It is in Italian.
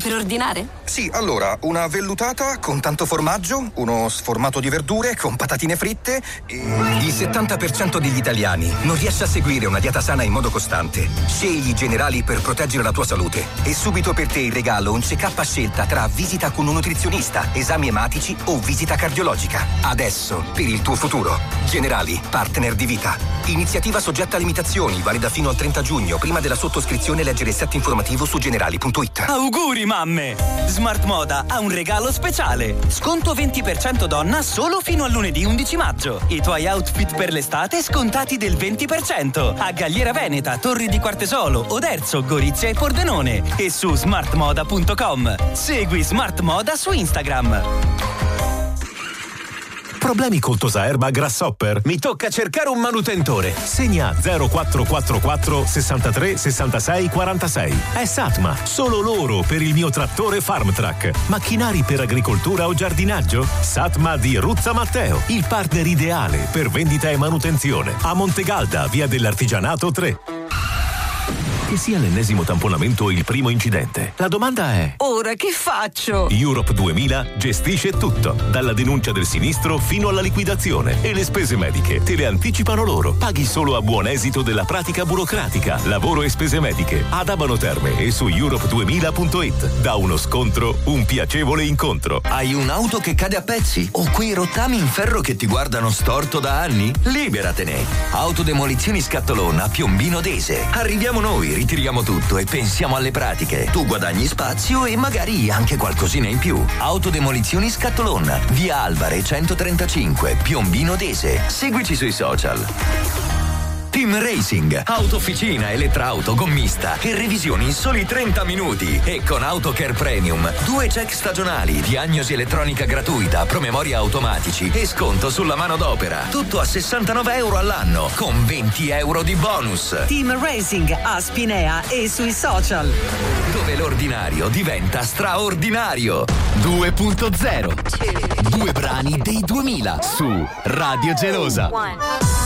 per ordinare? Sì, allora, una vellutata con tanto formaggio, uno sformato di verdure con patatine fritte e... Il 70% degli italiani non riesce a seguire una dieta sana in modo costante. Scegli i Generali per proteggere la tua salute. E subito per te in regalo un check-up a scelta tra visita con un nutrizionista, esami ematici o visita cardiologica. Adesso, per il tuo futuro. Generali, partner di vita. Iniziativa soggetta a limitazioni, valida fino al 30 giugno. Prima della sottoscrizione leggere il set informativo su generali.it. Auguri mamme! Smart Moda ha un regalo speciale. Sconto 20% donna solo fino al lunedì 11 maggio. I tuoi outfit per l'estate scontati del 20%. A Galliera Veneta, Torri di Quartesolo, Oderzo, Gorizia e Pordenone. E su smartmoda.com. Segui Smart Moda su Instagram. Problemi col Tosaerba Grasshopper? Mi tocca cercare un manutentore. Segna 0444 63 66 46. È Satma, solo loro per il mio trattore Farmtrack. Macchinari per agricoltura o giardinaggio? Satma di Ruzza Matteo, il partner ideale per vendita e manutenzione. A Montegalda, via dell'Artigianato 3. Che sia l'ennesimo tamponamento o il primo incidente, la domanda è: ora che faccio? Europe 2000 gestisce tutto, dalla denuncia del sinistro fino alla liquidazione, e le spese mediche te le anticipano loro. Paghi solo a buon esito della pratica burocratica, lavoro e spese mediche ad Abano Terme e su europe2000.it. Da uno scontro un piacevole incontro. Hai un'auto che cade a pezzi o quei rottami in ferro che ti guardano storto da anni? Liberatene. Autodemolizioni Scatolon a Piombino Dese. Arriviamo noi, ritiriamo tutto e pensiamo alle pratiche. Tu guadagni spazio e magari anche qualcosina in più. Autodemolizioni Scatolon, via Alvare 135, Piombino Dese. Seguici sui social. Team Racing, autofficina, elettrauto, gommista e revisioni in soli 30 minuti. E con AutoCare Premium, 2 check stagionali, diagnosi elettronica gratuita, promemoria automatici e sconto sulla manodopera. Tutto a €69 all'anno, con €20 di bonus. Team Racing a Spinea e sui social. Dove l'ordinario diventa straordinario. 2.0. 2 brani dei 2000 su Radio Gelosa.